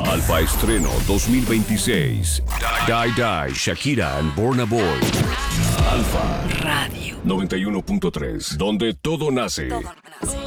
Alfa Estreno 2026. Die Die, Shakira and Burna Boy. Alfa Radio 91.3, donde todo nace.